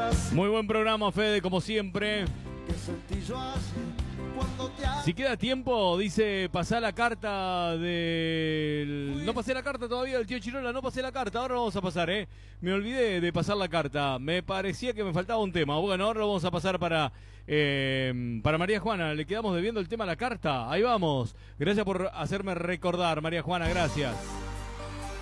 Muy buen programa, Fede, como siempre. Si queda tiempo, dice, pasá la carta del... No pasé la carta todavía del tío Chirola, no pasé la carta, ahora lo vamos a pasar, Me olvidé de pasar la carta, me parecía que me faltaba un tema. Bueno, ahora lo vamos a pasar para María Juana, le quedamos debiendo el tema a la carta, ahí vamos. Gracias por hacerme recordar, María Juana, gracias.